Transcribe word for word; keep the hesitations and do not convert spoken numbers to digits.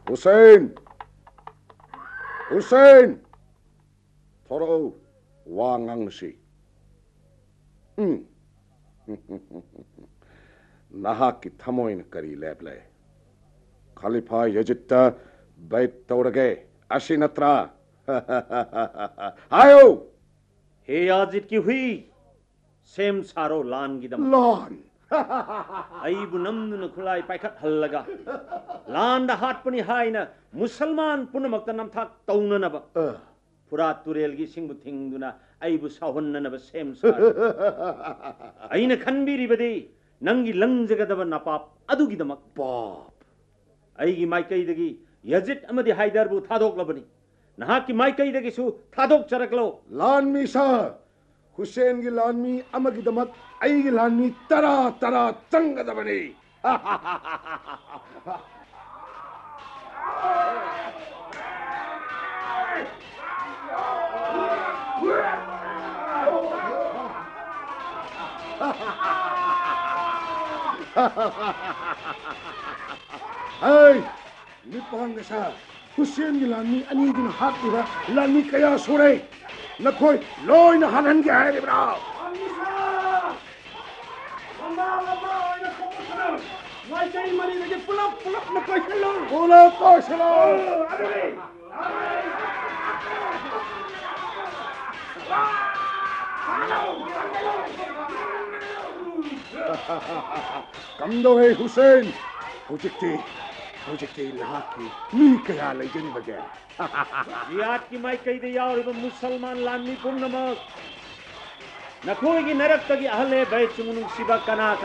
Hussein! Hussein! Thoro wangang si. Hmm. Nahaki thamoin kari leble. Khalifa Yazidta bait taurage asinatra. Ayo! हे याजिद की हुई same सारो लान Geedam Lan! अईबु नमदुन खुलाई पाइखत हल्लगा lawn the हाट पनि हाइना मुसलमान पुनमक्ता नमथाक तौननब पुरा तुरेलगी सिंगबु थिंगदुना अईबु साहुन्ननब same सार अईना खनबिरिबदि नंगी लंजगदब नपाप अदुगिदमक Pop! अईगी माइकैदगी यजिद अमदि हाइदरबु थादोक्लबनि नहाकी माइकैदगिसु थादोक चरकलो Lan mi sa! Hussein gi lan mi amagi damat ay gi lan mi tara tara tanga dabani. Hey! Nipang sa Hussein gi lan mi ani din hat diba lan mi kaya sore. Nakoi loy na hanan gi hai bra. माइकै मरि लगे pull-up pull-up न पैसलो Pula pasalo. Kamdo hey Hussein. Hujikti. Hujikti lahaki. Ni kaya legend bage. Ziyad की माइकैदे यार मुसलमान लान्नी पुनमक नखोगी नरक तगी अहले batch मुनुक Shiba कना